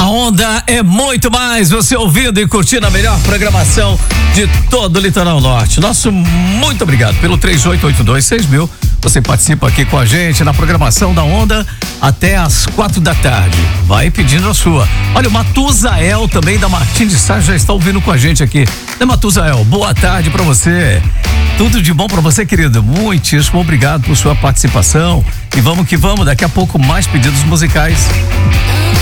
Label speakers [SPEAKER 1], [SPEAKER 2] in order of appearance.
[SPEAKER 1] Onda é muito mais, você ouvindo e curtindo a melhor programação de todo o Litoral Norte. Nosso muito obrigado pelo 38826000. Você participa aqui com a gente na programação da Onda até às 4 da tarde. Vai pedindo a sua. Olha, o Matuzael também da Martins de Sá já está ouvindo com a gente aqui. Né, Matuzael? Boa tarde pra você. Tudo de bom pra você, querido. Muitíssimo obrigado por sua participação. E vamos que vamos, daqui a pouco mais pedidos musicais.